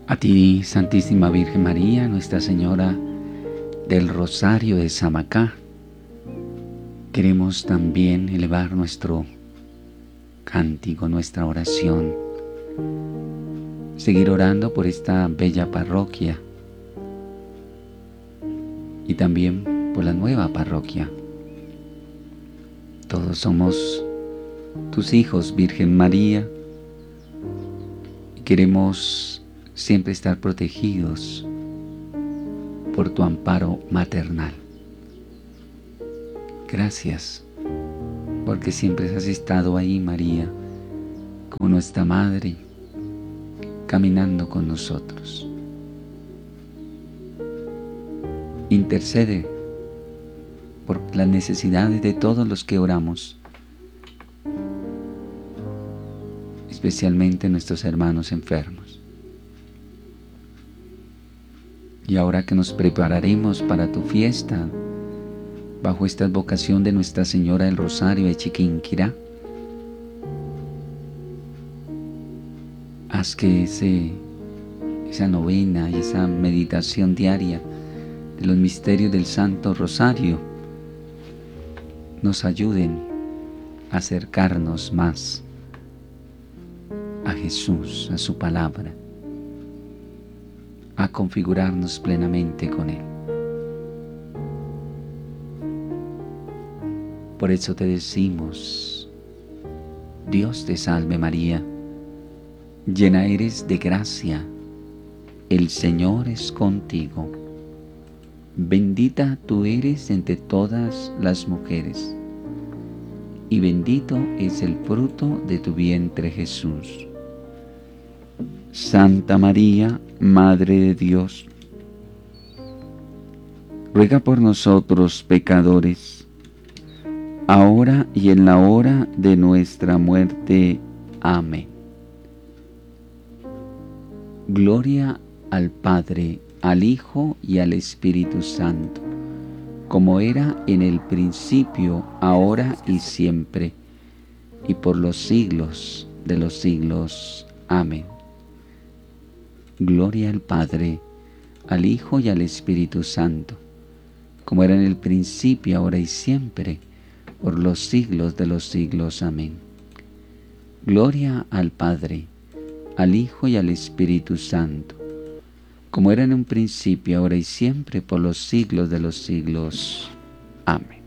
A ti, Santísima Virgen María, Nuestra Señora del Rosario de Samacá, queremos también elevar nuestro cántico, nuestra oración, seguir orando por esta bella parroquia y también por la nueva parroquia. Todos somos tus hijos, Virgen María, y queremos siempre estar protegidos por tu amparo maternal. Gracias, porque siempre has estado ahí, María, como nuestra Madre, caminando con nosotros. Intercede por las necesidades de todos los que oramos, especialmente nuestros hermanos enfermos. Y ahora que nos prepararemos para tu fiesta, bajo esta advocación de Nuestra Señora del Rosario de Chiquinquirá, haz que esa novena y esa meditación diaria de los misterios del Santo Rosario nos ayuden a acercarnos más a Jesús, a su palabra, a configurarnos plenamente con Él. Por eso te decimos: Dios te salve María, llena eres de gracia, el Señor es contigo. Bendita tú eres entre todas las mujeres, y bendito es el fruto de tu vientre Jesús. Santa María, Madre de Dios, ruega por nosotros pecadores, ahora y en la hora de nuestra muerte. Amén. Gloria al Padre, al Hijo y al Espíritu Santo, como era en el principio, ahora y siempre, y por los siglos de los siglos. Amén. Gloria al Padre, al Hijo y al Espíritu Santo, como era en el principio, ahora y siempre, por los siglos de los siglos. Amén. Gloria al Padre, al Hijo y al Espíritu Santo, como era en un principio, ahora y siempre, por los siglos de los siglos. Amén.